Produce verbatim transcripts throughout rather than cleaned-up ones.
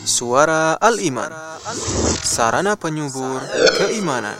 Suara Al-Iman, sarana penyubur keimanan.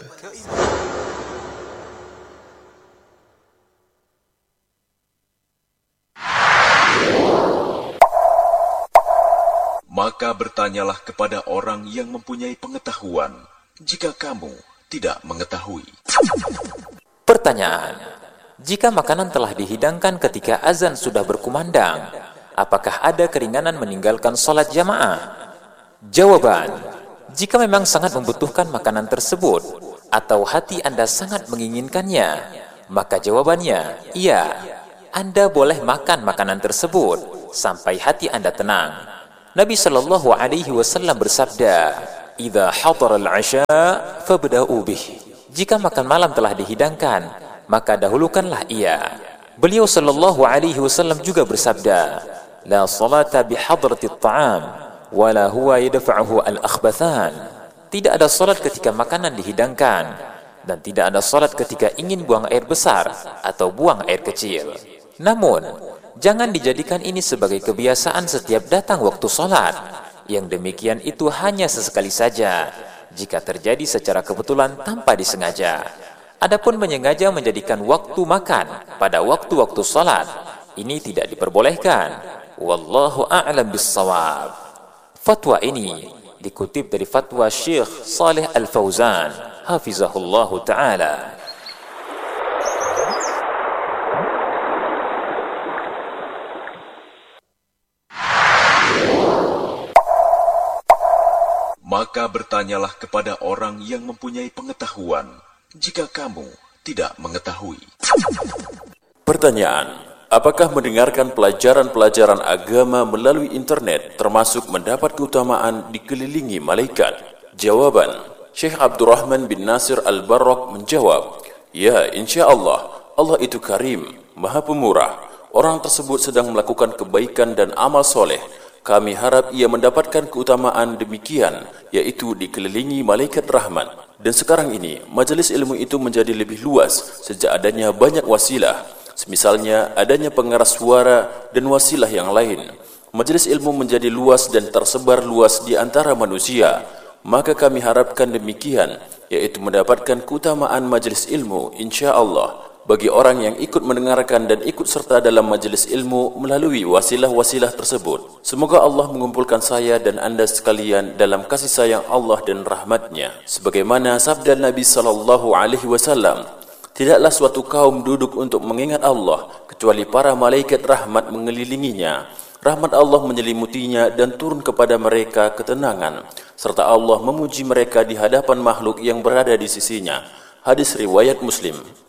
Maka bertanyalah kepada orang yang mempunyai pengetahuan, jika kamu tidak mengetahui. Pertanyaan: jika makanan telah dihidangkan ketika azan sudah berkumandang, apakah ada keringanan meninggalkan salat jamaah? Jawaban: jika memang sangat membutuhkan makanan tersebut atau hati Anda sangat menginginkannya, maka jawabannya iya. Anda boleh makan makanan tersebut sampai hati Anda tenang. Nabi sallallahu alaihi wasallam bersabda, "Idza hadara al-'asha fabda'u bih." Jika makan malam telah dihidangkan, maka dahulukanlah ia. Beliau sallallahu alaihi wasallam juga bersabda, "La salata bihadrati at-ta'am, wala huwa yadfa'uhu al-akhbathan." Tidak ada salat ketika makanan dihidangkan, dan tidak ada salat ketika ingin buang air besar atau buang air kecil. Namun, jangan dijadikan ini sebagai kebiasaan setiap datang waktu salat. Yang demikian itu hanya sesekali saja, jika terjadi secara kebetulan tanpa disengaja. Adapun menyengaja menjadikan waktu makan pada waktu-waktu salat, ini tidak diperbolehkan. Wallahu a'lam bis-shawab. Fatwa ini dikutip dari fatwa Syekh Shalih Al-Fauzan, hafizahullahu ta'ala. Maka bertanyalah kepada orang yang mempunyai pengetahuan, jika kamu tidak mengetahui. Pertanyaan: apakah mendengarkan pelajaran-pelajaran agama melalui internet termasuk mendapat keutamaan dikelilingi malaikat? Jawaban: Syekh Abdurrahman bin Nasir Al-Barrak menjawab, ya, insya Allah, Allah itu karim, maha pemurah. Orang tersebut sedang melakukan kebaikan dan amal soleh. Kami harap ia mendapatkan keutamaan demikian, yaitu dikelilingi malaikat rahmat. Dan sekarang ini, majelis ilmu itu menjadi lebih luas sejak adanya banyak wasilah. Semisalnya adanya pengeras suara dan wasilah yang lain. Majelis ilmu menjadi luas dan tersebar luas di antara manusia. Maka kami harapkan demikian, yaitu mendapatkan keutamaan majelis ilmu, insya Allah, bagi orang yang ikut mendengarkan dan ikut serta dalam majelis ilmu melalui wasilah-wasilah tersebut. Semoga Allah mengumpulkan saya dan anda sekalian dalam kasih sayang Allah dan rahmatnya. Sebagaimana sabda Nabi sallallahu alaihi wasallam, tidaklah suatu kaum duduk untuk mengingat Allah, kecuali para malaikat rahmat mengelilinginya. Rahmat Allah menyelimutinya dan turun kepada mereka ketenangan, serta Allah memuji mereka di hadapan makhluk yang berada di sisinya. Hadis riwayat Muslim.